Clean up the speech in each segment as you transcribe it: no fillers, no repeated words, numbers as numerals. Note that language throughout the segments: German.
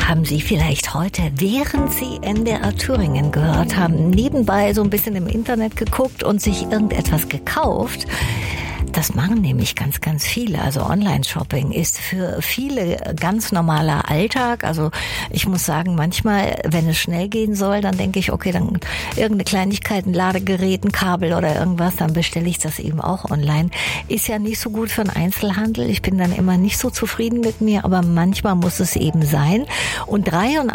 haben Sie vielleicht heute, während Sie NDR Thüringen gehört haben, nebenbei so ein bisschen im Internet geguckt und sich irgendetwas gekauft? Das machen nämlich ganz, ganz viele. Also Online-Shopping ist für viele ganz normaler Alltag. Also ich muss sagen, manchmal, wenn es schnell gehen soll, dann denke ich, okay, dann irgendeine Kleinigkeit, ein Ladegerät, ein Kabel oder irgendwas, dann bestelle ich das eben auch online. Ist ja nicht so gut für den Einzelhandel. Ich bin dann immer nicht so zufrieden mit mir, aber manchmal muss es eben sein. Und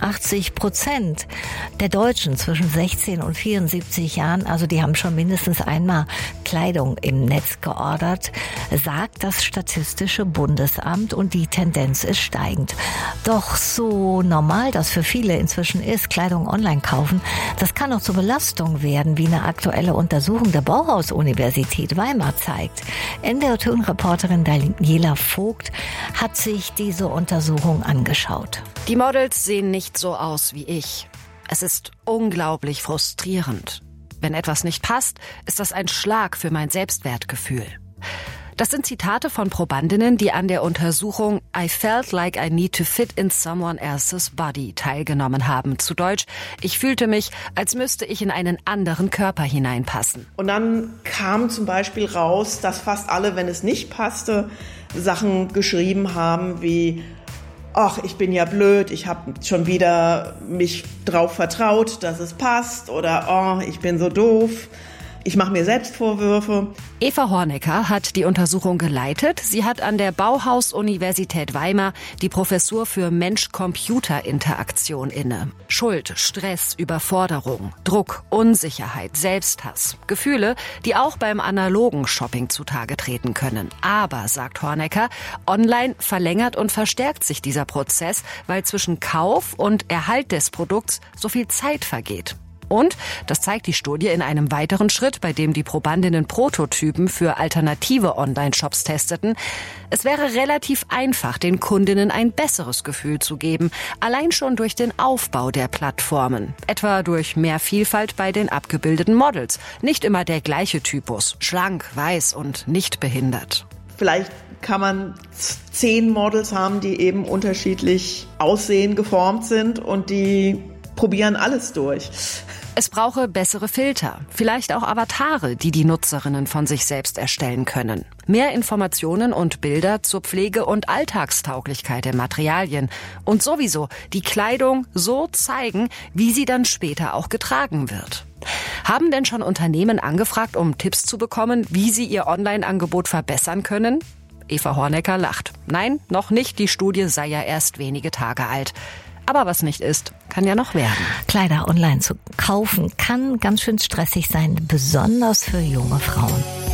83% der Deutschen zwischen 16 und 74 Jahren, also die haben schon mindestens einmal Kleidung im Netz geordert, sagt das Statistische Bundesamt, und die Tendenz ist steigend. Doch so normal das für viele inzwischen ist, Kleidung online kaufen, das kann auch zur Belastung werden, wie eine aktuelle Untersuchung der Bauhaus-Universität Weimar zeigt. NDR Thüringen-Reporterin Daniela Vogt hat sich diese Untersuchung angeschaut. Die Models sehen nicht so aus wie ich. Es ist unglaublich frustrierend. Wenn etwas nicht passt, ist das ein Schlag für mein Selbstwertgefühl. Das sind Zitate von Probandinnen, die an der Untersuchung I felt like I need to fit in someone else's body teilgenommen haben. Zu Deutsch, ich fühlte mich, als müsste ich in einen anderen Körper hineinpassen. Und dann kam zum Beispiel raus, dass fast alle, wenn es nicht passte, Sachen geschrieben haben wie: Ach, ich bin ja blöd, ich habe schon wieder mich drauf vertraut, dass es passt. Oder oh, ich bin so doof, ich mache mir selbst Vorwürfe. Eva Hornecker hat die Untersuchung geleitet. Sie hat an der Bauhaus-Universität Weimar die Professur für Mensch-Computer-Interaktion inne. Schuld, Stress, Überforderung, Druck, Unsicherheit, Selbsthass. Gefühle, die auch beim analogen Shopping zutage treten können. Aber, sagt Hornecker, online verlängert und verstärkt sich dieser Prozess, weil zwischen Kauf und Erhalt des Produkts so viel Zeit vergeht. Und, das zeigt die Studie in einem weiteren Schritt, bei dem die Probandinnen Prototypen für alternative Online-Shops testeten, es wäre relativ einfach, den Kundinnen ein besseres Gefühl zu geben, allein schon durch den Aufbau der Plattformen. Etwa durch mehr Vielfalt bei den abgebildeten Models. Nicht immer der gleiche Typus, schlank, weiß und nicht behindert. Vielleicht kann man 10 Models haben, die eben unterschiedlich aussehen, geformt sind, und die probieren alles durch. Es brauche bessere Filter, vielleicht auch Avatare, die die Nutzerinnen von sich selbst erstellen können. Mehr Informationen und Bilder zur Pflege und Alltagstauglichkeit der Materialien und sowieso die Kleidung so zeigen, wie sie dann später auch getragen wird. Haben denn schon Unternehmen angefragt, um Tipps zu bekommen, wie sie ihr Online-Angebot verbessern können? Eva Hornecker lacht. Nein, noch nicht, die Studie sei ja erst wenige Tage alt. Aber was nicht ist, kann ja noch werden. Kleider online zu kaufen kann ganz schön stressig sein, besonders für junge Frauen.